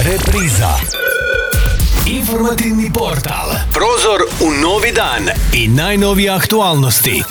Repriza. Informativni portal. Prozor u novi dan i najnovije aktualnosti.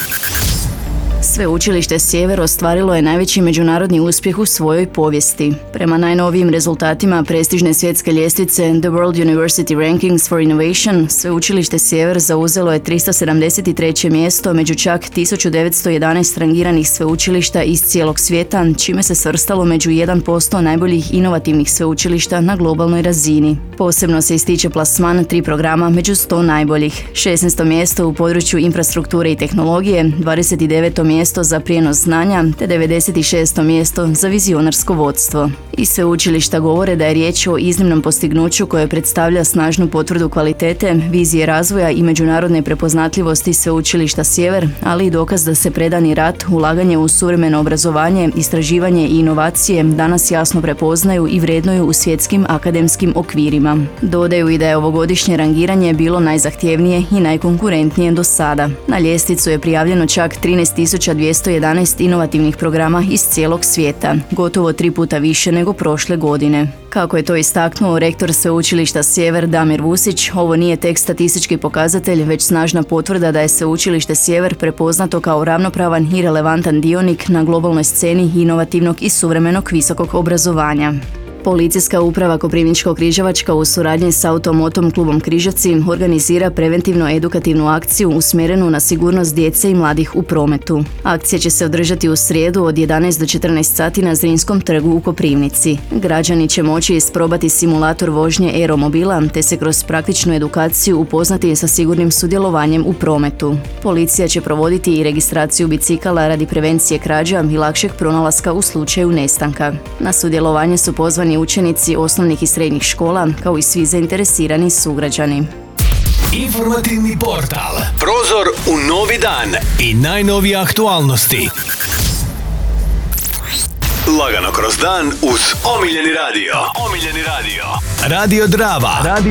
Sveučilište Sjever ostvarilo je najveći međunarodni uspjeh u svojoj povijesti. Prema najnovijim rezultatima prestižne svjetske ljestvice The World University Rankings for Innovation, Sveučilište Sjever zauzelo je 373. mjesto među čak 1911 rangiranih sveučilišta iz cijelog svijeta, čime se svrstalo među 1% najboljih inovativnih sveučilišta na globalnoj razini. Posebno se ističe plasman 3 programa među 100 najboljih. 16. mjesto u području infrastrukture i tehnologije, 29. mjesto za prijenos znanja te 96. mjesto za vizionarsko vodstvo. I sveučilišta govore da je riječ o iznimnom postignuću koje predstavlja snažnu potvrdu kvalitete, vizije razvoja i međunarodne prepoznatljivosti Sveučilišta Sjever, ali i dokaz da se predani rad, ulaganje u suvremeno obrazovanje, istraživanje i inovacije danas jasno prepoznaju i vrednuju u svjetskim akademskim okvirima. Dodaju i da je ovogodišnje rangiranje bilo najzahtjevnije i najkonkurentnije do sada. Na ljestvicu je prijavljeno čak 13.211 inovativnih programa iz cijelog svijeta, gotovo 3 puta više nego prošle godine. Kako je to istaknuo rektor Sveučilišta Sjever Damir Vusić, ovo nije tek statistički pokazatelj, već snažna potvrda da je Sveučilište Sjever prepoznato kao ravnopravan i relevantan dionik na globalnoj sceni inovativnog i suvremenog visokog obrazovanja. Policijska uprava Koprivničko-križevačka u suradnji s Automotom klubom Križevci organizira preventivno-edukativnu akciju usmjerenu na sigurnost djece i mladih u prometu. Akcija će se održati u srijedu od 11 do 14 sati na Zrinskom trgu u Koprivnici. Građani će moći isprobati simulator vožnje aeromobila te se kroz praktičnu edukaciju upoznati sa sigurnim sudjelovanjem u prometu. Policija će provoditi i registraciju bicikala radi prevencije krađa i lakšeg pronalaska u slučaju nestanka. Na sudjelovanje su pozvani učenici osnovnih i srednjih škola, kao i svi zainteresirani sugrađani. Informativni portal. Prozor u novi dan i najnovije aktualnosti. Lagano kroz dan uz omiljeni radio. Radio Drava.